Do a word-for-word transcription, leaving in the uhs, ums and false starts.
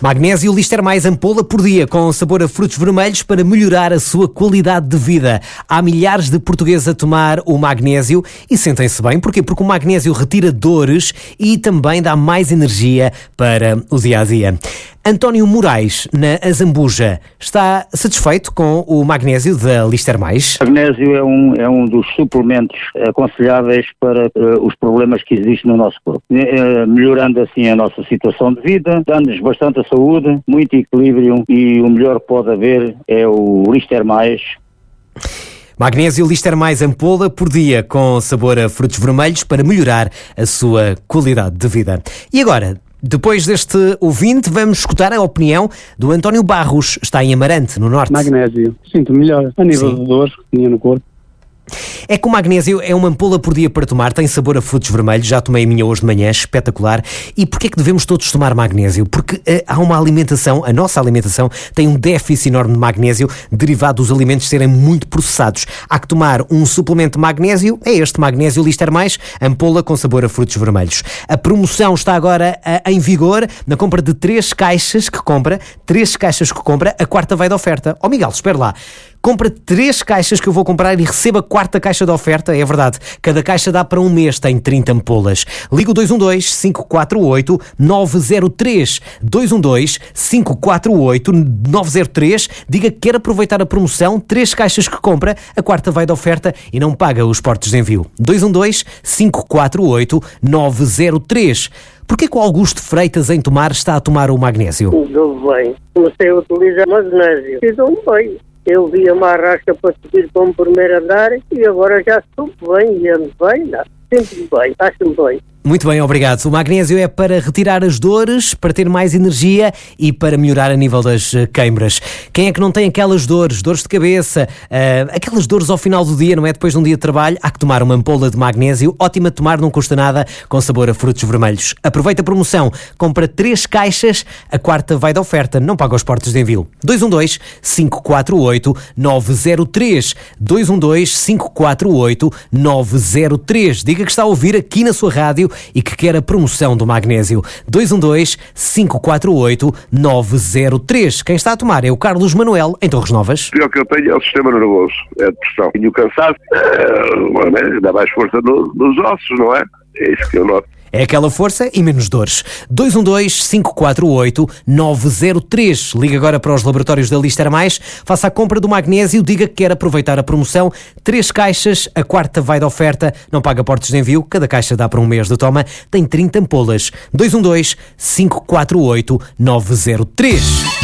Magnésio Lister Mais ampola por dia, com sabor a frutos vermelhos para melhorar a sua qualidade de vida. Há milhares de portugueses a tomar o magnésio e sentem-se bem. Porquê? Porque o magnésio retira dores e também dá mais energia para o dia-a-dia. António Moraes, na Azambuja, está satisfeito com o magnésio da Lister Mais? O magnésio é um, é um dos suplementos aconselháveis para uh, os problemas que existem no nosso corpo, uh, melhorando assim a nossa situação de vida, dando-nos bastante saúde, muito equilíbrio, e o melhor que pode haver é o Lister Mais. Magnésio Lister Mais ampola por dia, com sabor a frutos vermelhos para melhorar a sua qualidade de vida. E agora, depois deste ouvinte, vamos escutar a opinião do António Barros, está em Amarante, no Norte. Magnésio, sinto melhor a nível Sim. de dores que tinha no corpo. É que o magnésio é uma ampola por dia para tomar, tem sabor a frutos vermelhos, já tomei a minha hoje de manhã, espetacular. E porquê é que devemos todos tomar magnésio? Porque uh, há uma alimentação, a nossa alimentação tem um déficit enorme de magnésio derivado dos alimentos serem muito processados. Há que tomar um suplemento de magnésio, é este Magnésio Lister Mais, ampola com sabor a frutos vermelhos. A promoção está agora uh, em vigor, na compra de três caixas que compra, três caixas que compra, a quarta vai de oferta. Ó oh, Miguel, espera lá. Compra três caixas que eu vou comprar e receba a quarta caixa de oferta. É verdade, cada caixa dá para um mês, tem trinta ampolas. Liga o dois um dois, cinco quatro oito, nove zero três. dois um dois, cinco quatro oito, nove zero três. Diga que quer aproveitar a promoção, três caixas que compra, a quarta vai de oferta e não paga os portos de envio. dois um dois, cinco quatro oito, nove zero três. Porquê que o Augusto Freitas em Tomar está a tomar o magnésio? Tudo bem. Comecei a utilizar magnésio. Fiz-me bem. Eu vi uma arrasca para subir para um primeiro andar e agora já subo bem e ando bem, não. Sempre bem, acho-me bem. Muito bem, obrigado. O magnésio é para retirar as dores, para ter mais energia e para melhorar a nível das queimbras. Quem é que não tem aquelas dores, dores de cabeça, uh, aquelas dores ao final do dia, não é? Depois de um dia de trabalho, há que tomar uma ampola de magnésio, ótima de tomar, não custa nada, com sabor a frutos vermelhos. Aproveita a promoção, compra três caixas, a quarta vai de oferta, não paga os portos de envio. dois um dois, cinco quatro oito, nove zero três. dois um dois, cinco quatro oito, nove zero três. Diga que está a ouvir aqui na sua rádio e que quer a promoção do magnésio. dois um dois, cinco quatro oito, nove zero três. Quem está a tomar é o Carlos Manuel, em Torres Novas. O pior que eu tenho é o sistema nervoso, é a depressão. Tenho cansado, é, dá mais força no, nos ossos, não é? É isso que eu noto. É aquela força e menos dores. dois um dois, cinco quatro oito, nove zero três. Liga agora para os laboratórios da Lister Mais, faça a compra do magnésio, diga que quer aproveitar a promoção. Três caixas, a quarta vai de oferta, não paga portos de envio, cada caixa dá para um mês de toma, tem trinta ampolas. dois um dois, cinco quatro oito, nove zero três.